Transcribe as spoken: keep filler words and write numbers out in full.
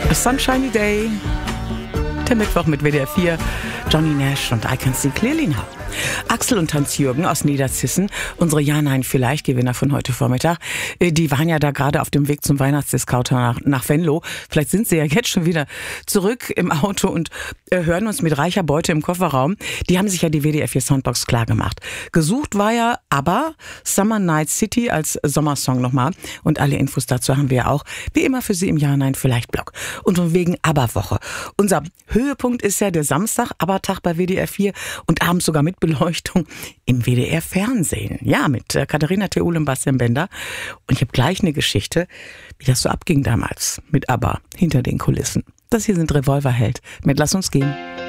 A Sunshiny Day. Der Mittwoch mit W D R vier. Johnny Nash und I Can See Clearly Now. Axel und Hans-Jürgen aus Niederzissen, unsere Ja-Nein-Vielleicht-Gewinner von heute Vormittag, die waren ja da gerade auf dem Weg zum Weihnachtsdiscounter nach, nach Venlo. Vielleicht sind sie ja jetzt schon wieder zurück im Auto und äh, hören uns mit reicher Beute im Kofferraum. Die haben sich ja die W D R vier Soundbox klar gemacht. Gesucht war ja aber Summer Night City als Sommersong nochmal. Und alle Infos dazu haben wir auch, wie immer, für Sie im Ja-Nein-Vielleicht-Blog. Und von wegen ABBA-Woche. Unser Höhepunkt ist ja der Samstag, ABBA-Tag bei W D R vier und abends sogar mit Beleuchtung im W D R-Fernsehen. Ja, mit äh, Katharina Theol und Bastian Bender. Und ich habe gleich eine Geschichte, wie das so abging damals mit ABBA hinter den Kulissen. Das hier sind Revolverheld mit Lass uns gehen.